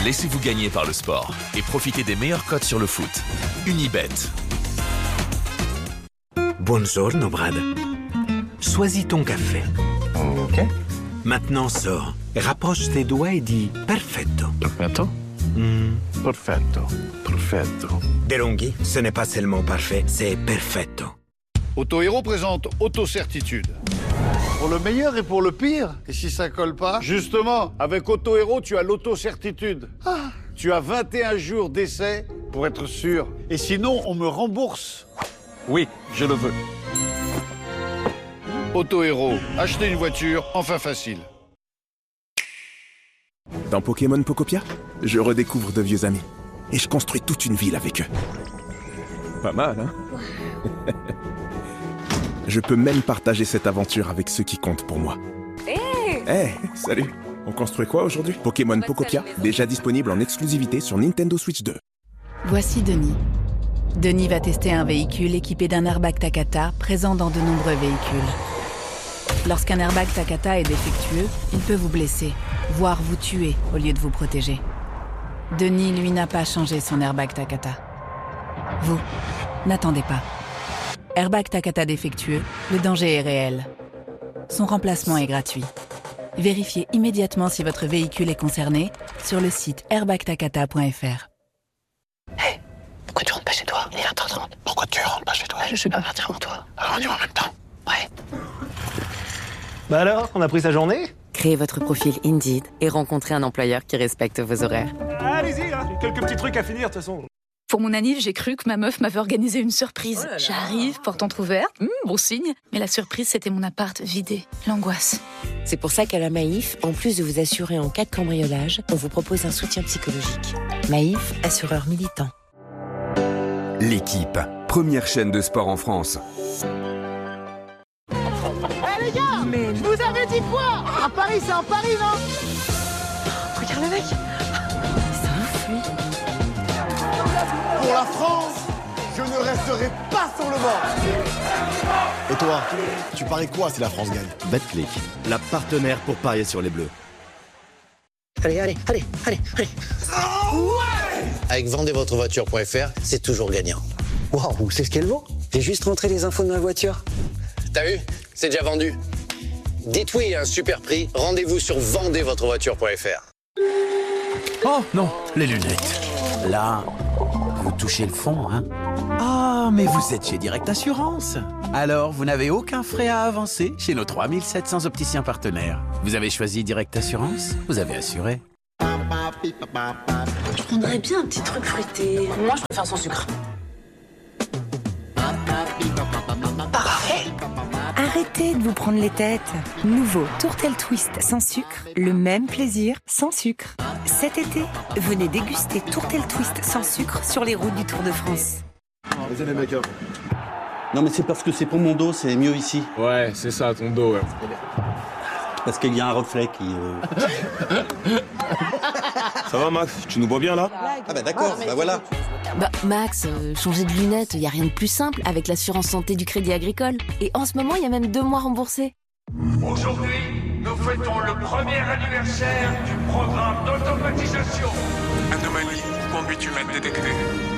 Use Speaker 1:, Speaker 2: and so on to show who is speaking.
Speaker 1: Laissez-vous gagner par le sport et profitez des meilleures cotes sur le foot. Unibet.
Speaker 2: Buongiorno, Brad. Choisis ton café.
Speaker 3: Ok.
Speaker 2: Maintenant sors, rapproche tes doigts et dis perfetto.
Speaker 3: Perfetto. Perfetto. Perfetto.
Speaker 2: DeLonghi, ce n'est pas seulement parfait, c'est perfetto.
Speaker 4: Auto-Héros présente Auto-Certitude. Pour le meilleur et pour le pire. Et si ça colle pas? Justement, avec Auto-Héros, tu as l'auto-certitude. Tu as 21 jours d'essai pour être sûr. Et sinon, on me rembourse. Oui, je le veux. Auto-Héros, acheter une voiture, enfin facile.
Speaker 5: Dans Pokémon Pokopia, je redécouvre de vieux amis. Et je construis toute une ville avec eux. Pas mal, hein? Je peux même partager cette aventure avec ceux qui comptent pour moi. Hey, salut! On construit quoi aujourd'hui? Pokémon Pokopia, déjà disponible en exclusivité sur Nintendo Switch 2.
Speaker 6: Voici Denis. Denis va tester un véhicule équipé d'un airbag Takata présent dans de nombreux véhicules. Lorsqu'un airbag Takata est défectueux, il peut vous blesser, voire vous tuer au lieu de vous protéger. Denis, lui, n'a pas changé son airbag Takata. Vous, n'attendez pas. Airbag Takata défectueux, le danger est réel. Son remplacement est gratuit. Vérifiez immédiatement si votre véhicule est concerné sur le site airbagtakata.fr.
Speaker 7: Hey, pourquoi tu rentres pas chez toi? Il est 20h30. Pourquoi tu rentres pas chez toi? Je suis pas partir avant toi. Alors on y va en même temps. Ouais.
Speaker 3: Bah alors, on a pris sa journée?
Speaker 8: Créez votre profil Indeed et rencontrez un employeur qui respecte vos horaires.
Speaker 3: Allez-y, hein. Quelques petits trucs à finir, de toute façon.
Speaker 9: Pour mon anniv, j'ai cru que ma meuf m'avait organisé une surprise.
Speaker 7: Oh là là.
Speaker 9: J'arrive, porte entrouverte, bon signe. Mais la surprise, c'était mon appart vidé. L'angoisse.
Speaker 8: C'est pour ça qu'à la Maïf, en plus de vous assurer en cas de cambriolage, on vous propose un soutien psychologique. Maïf, assureur militant.
Speaker 10: L'équipe, première chaîne de sport en France.
Speaker 7: Les gars, mais je vous avais dit quoi? À Paris, c'est en Paris, non? Regarde le mec.
Speaker 8: C'est ouf, lui.
Speaker 11: Pour la France, je ne resterai pas sur le banc. Et toi, tu paries quoi si la France gagne?
Speaker 12: Betclic, la partenaire pour parier sur les Bleus.
Speaker 7: Allez. Avec vendezvotrevoiture.fr, c'est toujours gagnant. Waouh, c'est ce qu'elle vaut? J'ai juste rentré les infos de ma voiture. T'as vu? C'est déjà vendu. Dites oui à un super prix. Rendez-vous sur vendezvotrevoiture.fr.
Speaker 12: Oh non, les lunettes. Là, vous touchez le fond, hein? Ah, mais vous êtes chez Direct Assurance. Alors, vous n'avez aucun frais à avancer chez nos 3700 opticiens partenaires. Vous avez choisi Direct Assurance, vous avez assuré.
Speaker 9: Je prendrais bien un petit truc fruité.
Speaker 8: Moi, je préfère sans sucre.
Speaker 9: Parfait.
Speaker 13: Arrêtez de vous prendre les têtes. Nouveau Tourtel Twist sans sucre, le même plaisir sans sucre. Cet été, venez déguster Tourtel Twist sans sucre sur les routes du Tour de France.
Speaker 11: Vas-y les mecs.
Speaker 12: Non, mais c'est parce que c'est pour mon dos, c'est mieux ici.
Speaker 3: Ouais, c'est ça, ton dos, ouais.
Speaker 12: Parce qu'il y a un reflet qui...
Speaker 5: Ça va, Max? Tu nous vois bien, là?
Speaker 11: Ah bah d'accord, bah voilà.
Speaker 8: Bah, Max, changer de lunettes, y a rien de plus simple avec l'assurance santé du Crédit Agricole. Et en ce moment, il y a même 2 mois remboursés.
Speaker 14: Aujourd'hui, nous fêtons le premier anniversaire du programme d'automatisation. Anomalie, conduite humaine détectée.